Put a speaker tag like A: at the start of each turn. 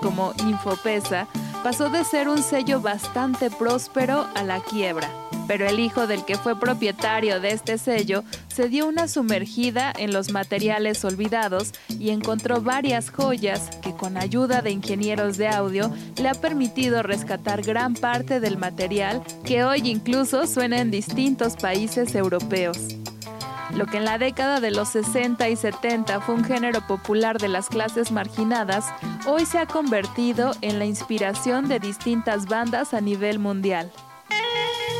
A: como Infopesa, pasó de ser un sello bastante próspero a la quiebra. Pero el hijo del que fue propietario de este sello se dio una sumergida en los materiales olvidados y encontró varias joyas que, con ayuda de ingenieros de audio, le ha permitido rescatar gran parte del material que hoy incluso suena en distintos países europeos. Lo que en la década de los 60 y 70 fue un género popular de las clases marginadas, hoy se ha convertido en la inspiración de distintas bandas a nivel mundial.